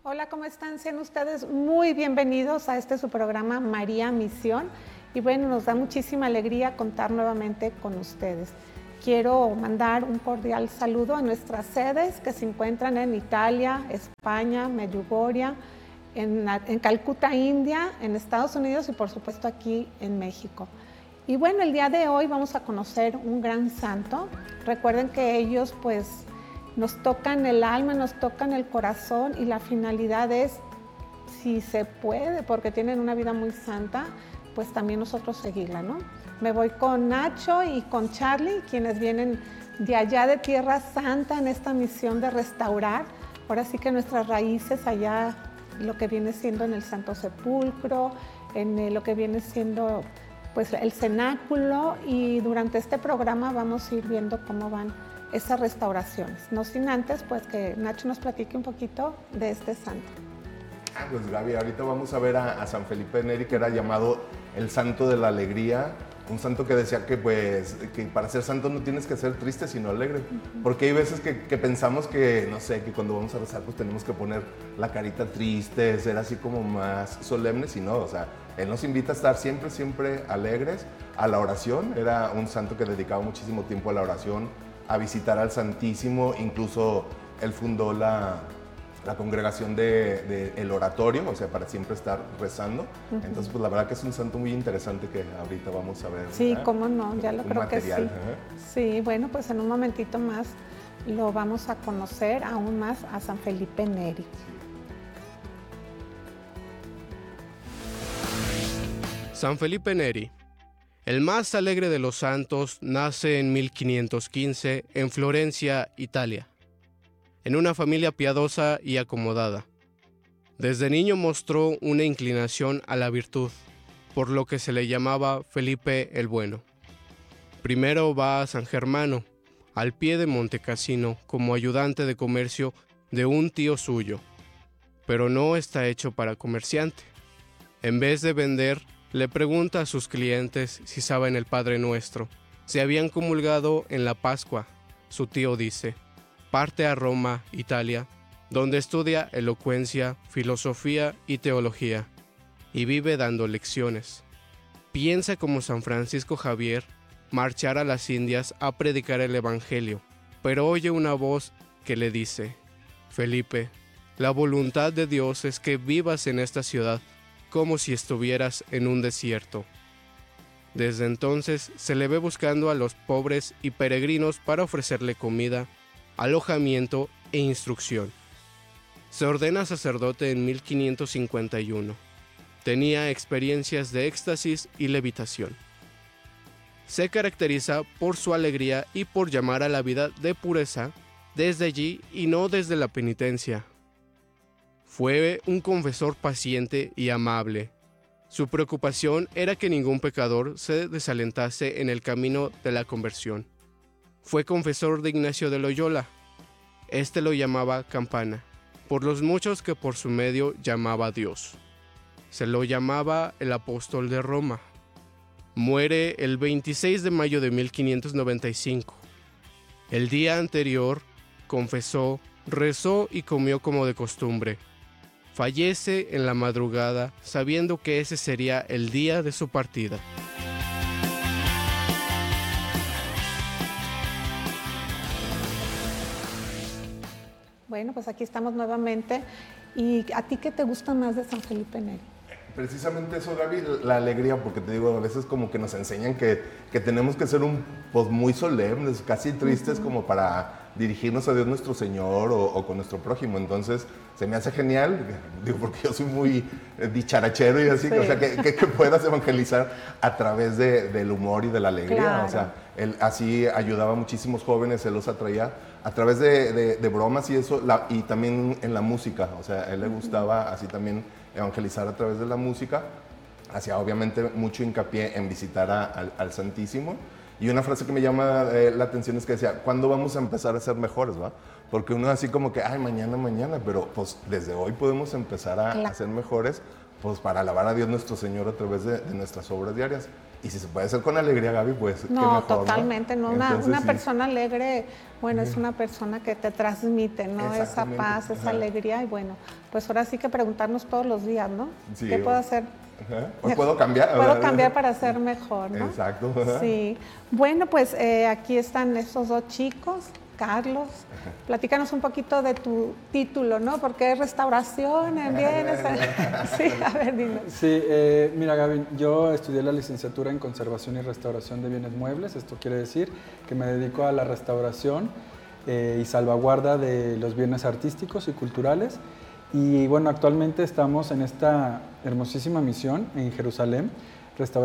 Hola, ¿cómo están? Sean ustedes muy bienvenidos a su programa María Misión. Y bueno, nos da muchísima alegría contar nuevamente con ustedes. Quiero mandar un cordial saludo a nuestras sedes que se encuentran en Italia, España, Medjugorje, en Calcuta, India, en Estados Unidos y por supuesto aquí en México. Y bueno, el día de hoy vamos a conocer un gran santo. Recuerden que ellos pues nos tocan el alma, nos tocan el corazón y la finalidad es, si se puede, porque tienen una vida muy santa, pues también nosotros seguirla, ¿no? Me voy con Nacho y con Charlie, quienes vienen de allá de Tierra Santa en esta misión de restaurar, ahora sí que nuestras raíces allá, lo que viene siendo en el Santo Sepulcro, en lo que viene siendo pues el cenáculo, y durante este programa vamos a ir viendo cómo van esas restauraciones. No sin antes, pues que Nacho nos platique un poquito de este santo. Pues Gaby, ahorita vamos a ver a San Felipe Neri, que era llamado el santo de la alegría, un santo que decía que pues que para ser santo no tienes que ser triste sino alegre, porque hay veces que pensamos que, no sé, que cuando vamos a rezar pues tenemos que poner la carita triste, ser así como más solemnes, y no, o sea, él nos invita a estar siempre, siempre alegres. A la oración, era un santo que dedicaba muchísimo tiempo a la oración, a visitar al Santísimo, incluso él fundó la congregación del oratorio, o sea, para siempre estar rezando. Entonces, pues la verdad que es un santo muy interesante que ahorita vamos a ver. Sí, cómo no, ya lo creo material, que sí. Sí, bueno, pues en un momentito más lo vamos a conocer aún más a San Felipe Neri. San Felipe Neri, el más alegre de los santos, nace en 1515 en Florencia, Italia, en una familia piadosa y acomodada. Desde niño mostró una inclinación a la virtud, por lo que se le llamaba Felipe el Bueno. Primero va a San Germano, al pie de Monte Cassino, como ayudante de comercio de un tío suyo, pero no está hecho para comerciante. En vez de vender, le pregunta a sus clientes si saben el Padre Nuestro, si habían comulgado en la Pascua. Su tío dice: parte a Roma, Italia, donde estudia elocuencia, filosofía y teología, y vive dando lecciones. Piensa como San Francisco Javier marchar a las Indias a predicar el Evangelio, pero oye una voz que le dice: Felipe, la voluntad de Dios es que vivas en esta ciudad como si estuvieras en un desierto. Desde entonces se le ve buscando a los pobres y peregrinos para ofrecerle comida, alojamiento e instrucción. Se ordena sacerdote en 1551. Tenía experiencias de éxtasis y levitación. Se caracteriza por su alegría y por llamar a la vida de pureza desde allí y no desde la penitencia. Fue un confesor paciente y amable. Su preocupación era que ningún pecador se desalentase en el camino de la conversión. Fue confesor de Ignacio de Loyola. Este lo llamaba Campana, por los muchos que por su medio llamaba a Dios. Se lo llamaba el apóstol de Roma. Muere el 26 de mayo de 1595. El día anterior confesó, rezó y comió como de costumbre. Fallece en la madrugada, sabiendo que ese sería el día de su partida. Bueno, pues aquí estamos nuevamente. ¿Y a ti qué te gusta más de San Felipe Neri? Precisamente eso, Gaby, la alegría, porque te digo, a veces como que nos enseñan que tenemos que ser pues muy solemnes, casi tristes, como para dirigirnos a Dios nuestro Señor o con nuestro prójimo. Entonces, se me hace genial, digo, porque yo soy muy dicharachero y así, sí. O sea, que puedas evangelizar a través del humor y de la alegría. Claro. O sea, él así ayudaba a muchísimos jóvenes, él los atraía a través de bromas y eso, y también en la música. O sea, a él le gustaba así también evangelizar a través de la música. Hacía obviamente mucho hincapié en visitar al Santísimo. Y una frase que me llama la atención es que decía: ¿cuándo vamos a empezar a ser mejores, va? Porque uno así como que, ay, mañana, pero pues desde hoy podemos empezar a ser mejores, pues para alabar a Dios nuestro Señor a través de nuestras obras diarias. Y si se puede hacer con alegría, Gaby, pues qué No, mejor, totalmente, ¿no? Entonces, Una sí. persona alegre, bueno, es una persona que te transmite, ¿no? Esa Exactamente. paz, esa Ajá. alegría y bueno, pues ahora sí que preguntarnos todos los días, ¿no? Sí, ¿Qué puedo hacer? Ajá. Hoy puedo cambiar. Puedo cambiar para ser mejor, ¿no? Exacto. Ajá. Sí. Bueno, pues aquí están estos dos chicos. Carlos, platícanos un poquito de tu título, ¿no? Porque es restauración en bienes. Sí, a ver, dinos. Sí, mira, Gaby, yo estudié la licenciatura en Conservación y Restauración de Bienes Muebles. Esto quiere decir que me dedico a la restauración y salvaguarda de los bienes artísticos y culturales. Y bueno, actualmente estamos en esta hermosísima misión en Jerusalén,